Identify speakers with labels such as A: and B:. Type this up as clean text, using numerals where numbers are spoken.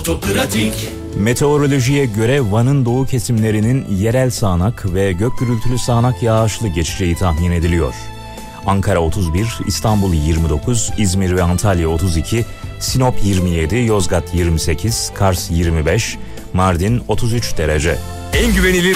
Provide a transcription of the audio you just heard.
A: Otopratik.
B: Meteorolojiye göre Van'ın doğu kesimlerinin yerel sağanak ve gök gürültülü sağanak yağışlı geçeceği tahmin ediliyor. Ankara 31, İstanbul 29, İzmir ve Antalya 32, Sinop 27, Yozgat 28, Kars 25, Mardin 33 derece.
C: En güvenilir